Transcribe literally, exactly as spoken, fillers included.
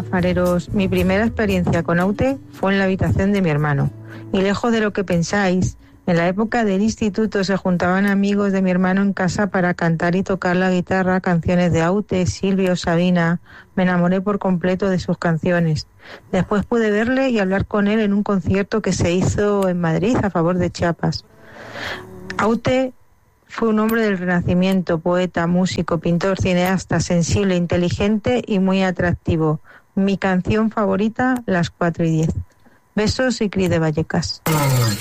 fareros, mi primera experiencia con Aute fue en la habitación de mi hermano. Y lejos de lo que pensáis, en la época del instituto se juntaban amigos de mi hermano en casa para cantar y tocar la guitarra canciones de Aute, Silvio, Sabina. Me enamoré por completo de sus canciones. Después pude verle y hablar con él en un concierto que se hizo en Madrid a favor de Chiapas. Aute fue un hombre del Renacimiento, poeta, músico, pintor, cineasta, sensible, inteligente y muy atractivo. Mi canción favorita, Las cuatro y diez. Besos y Cris de Vallecas.